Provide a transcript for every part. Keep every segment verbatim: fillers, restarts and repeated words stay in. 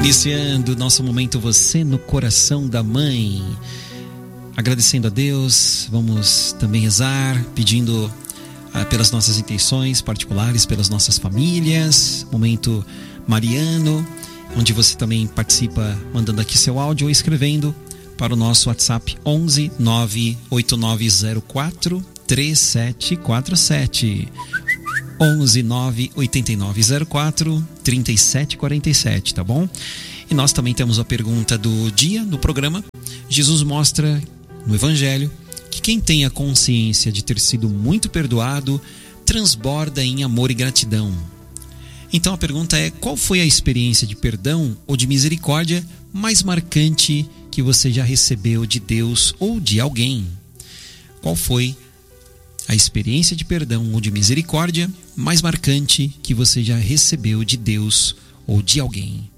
Iniciando nosso momento Você no Coração da Mãe. Agradecendo a Deus, vamos também rezar, pedindo ah, pelas nossas intenções particulares, pelas nossas famílias. Momento mariano, onde você também participa mandando aqui seu áudio ou escrevendo para o nosso WhatsApp onze nove oito nove zero quatro três sete quatro sete. onze nove oito nove zero quatro três sete quatro sete, tá bom? E nós também temos a pergunta do dia no programa. Jesus mostra no Evangelho que quem tem a consciência de ter sido muito perdoado transborda em amor e gratidão. Então a pergunta é: qual foi a experiência de perdão ou de misericórdia mais marcante que você já recebeu de Deus ou de alguém? Qual foi a experiência de perdão ou de misericórdia mais marcante que você já recebeu de Deus ou de alguém?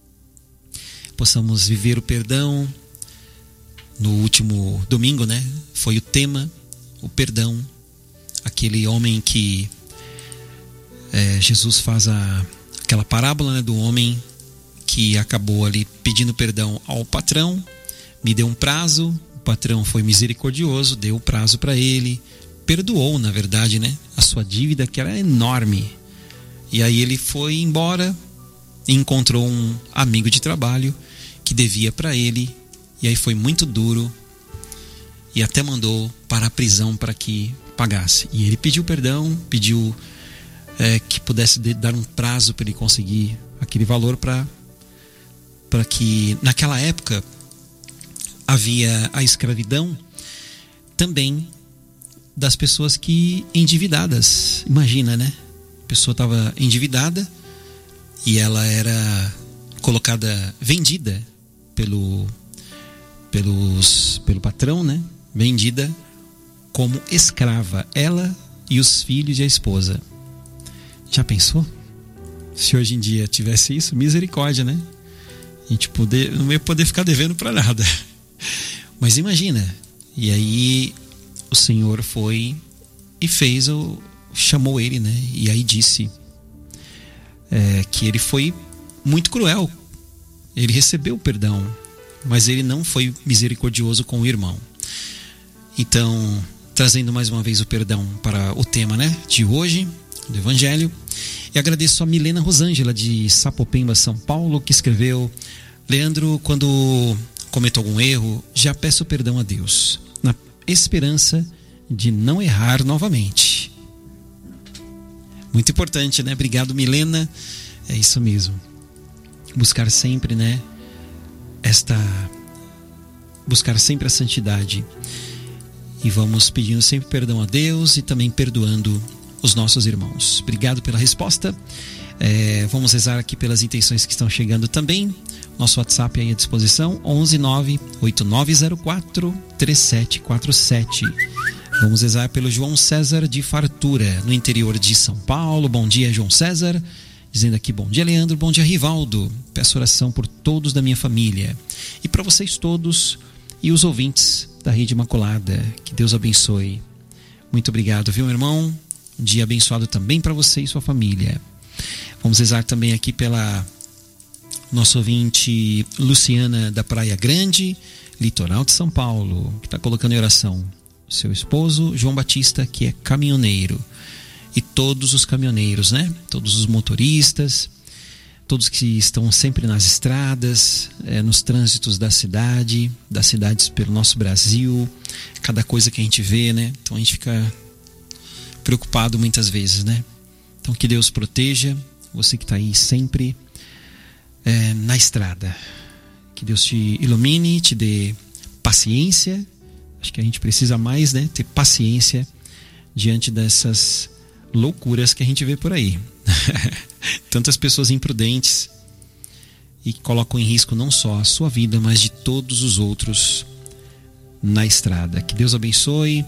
Possamos viver o perdão. No último domingo, né? Foi o tema, o perdão. Aquele homem que é, Jesus faz a, aquela parábola, né, do homem que acabou ali pedindo perdão ao patrão. Me deu um prazo, o patrão foi misericordioso, deu o prazo para ele, perdoou, na verdade, né, a sua dívida, que era enorme. E aí ele foi embora e encontrou um amigo de trabalho que devia para ele. E aí foi muito duro e até mandou para a prisão para que pagasse. E ele pediu perdão, pediu é, que pudesse dar um prazo para ele conseguir aquele valor, para para que naquela época havia a escravidão também das pessoas que endividadas. Imagina, né? A pessoa estava endividada e ela era colocada, vendida pelo pelos pelo patrão, né? Vendida como escrava, ela e os filhos e a esposa. Já pensou? Se hoje em dia tivesse isso, misericórdia, né? A gente poder, não ia poder ficar devendo para nada. Mas imagina. E aí o Senhor foi e fez, o, chamou ele, né? E aí disse é, que ele foi muito cruel. Ele recebeu o perdão, mas ele não foi misericordioso com o irmão. Então, trazendo mais uma vez o perdão para o tema, né, de hoje, do Evangelho. E agradeço a Milena Rosângela, de Sapopemba, São Paulo, que escreveu: Leandro, quando cometo algum erro, já peço perdão a Deus, na esperança de não errar novamente. Muito importante, né? Obrigado, Milena. É isso mesmo. Buscar sempre, né? Esta... Buscar sempre a santidade. E vamos pedindo sempre perdão a Deus e também perdoando os nossos irmãos. Obrigado pela resposta. É, vamos rezar aqui pelas intenções que estão chegando também. Nosso WhatsApp aí à disposição, onze nove oito nove zero quatro três sete quatro sete. Vamos rezar pelo João César de Fartura, no interior de São Paulo. Bom dia, João César. Dizendo aqui: bom dia, Leandro, bom dia, Rivaldo. Peço oração por todos da minha família e para vocês todos e os ouvintes da Rede Imaculada. Que Deus abençoe. Muito obrigado, viu, meu irmão? Um dia abençoado também para você e sua família. Vamos rezar também aqui pela nossa ouvinte Luciana da Praia Grande, litoral de São Paulo, que está colocando em oração seu esposo João Batista, que é caminhoneiro. E todos os caminhoneiros, né? Todos os motoristas, todos que estão sempre nas estradas, é, nos trânsitos da cidade, das cidades pelo nosso Brasil, cada coisa que a gente vê, né? Então a gente fica preocupado muitas vezes, né? Então que Deus proteja você que está aí sempre é, na estrada. Que Deus te ilumine, te dê paciência. Acho que a gente precisa mais, né? Ter paciência diante dessas loucuras que a gente vê por aí. Tantas pessoas imprudentes e que colocam em risco não só a sua vida, mas de todos os outros na estrada. Que Deus abençoe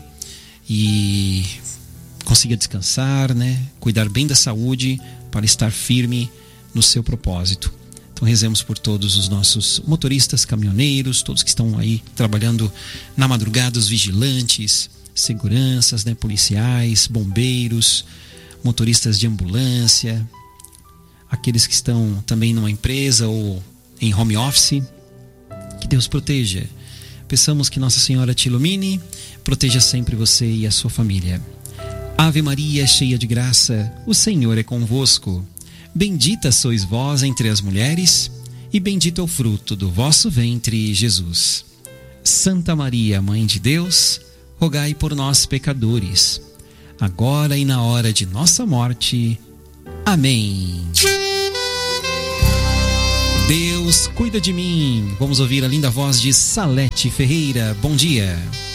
e consiga descansar, né? Cuidar bem da saúde para estar firme no seu propósito. Então rezemos por todos os nossos motoristas, caminhoneiros, todos que estão aí trabalhando na madrugada, os vigilantes, seguranças, né, policiais, bombeiros, motoristas de ambulância, aqueles que estão também numa empresa ou em home office. Que Deus proteja. Peçamos que Nossa Senhora te ilumine, proteja sempre você e a sua família. Ave Maria, cheia de graça, o Senhor é convosco. Bendita sois vós entre as mulheres, e bendito é o fruto do vosso ventre, Jesus. Santa Maria, Mãe de Deus, rogai por nós, pecadores, agora e na hora de nossa morte. Amém. Deus cuida de mim. Vamos ouvir a linda voz de Salete Ferreira. Bom dia.